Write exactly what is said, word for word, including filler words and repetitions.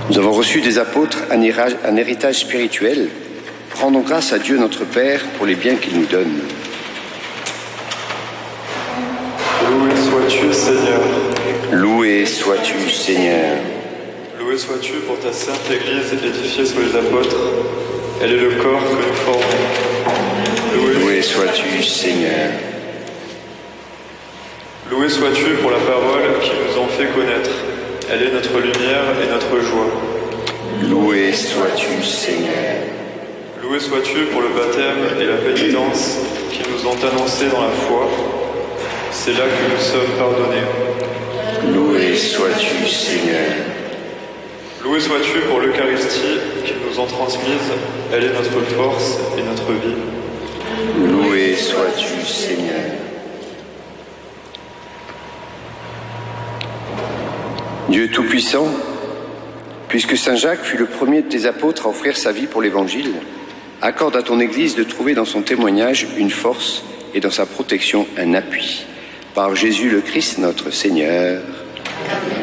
Nous avons reçu des apôtres un héritage, un héritage spirituel. Rendons grâce à Dieu notre Père pour les biens qu'il nous donne. Loué sois-tu, Seigneur. Loué sois-tu, Seigneur. Loué sois-tu pour ta sainte Église édifiée sur les apôtres. Elle est le corps que nous formons. Loué, Loué sois-tu, Seigneur. Loué sois-tu pour la parole qui nous en fait connaître. Elle est notre lumière et notre joie. Loué sois-tu, Seigneur. Loué sois-tu pour le baptême et la pénitence qui nous ont annoncés dans la foi. C'est là que nous sommes pardonnés. Loué sois-tu, Seigneur. Loué sois-tu pour l'Eucharistie qu'ils nous ont transmise. Elle est notre force et notre vie. Loué sois-tu, Seigneur. Dieu Tout-Puissant, puisque Saint Jacques fut le premier de tes apôtres à offrir sa vie pour l'Évangile, accorde à ton Église de trouver dans son témoignage une force et dans sa protection un appui. Par Jésus le Christ, notre Seigneur. Amen.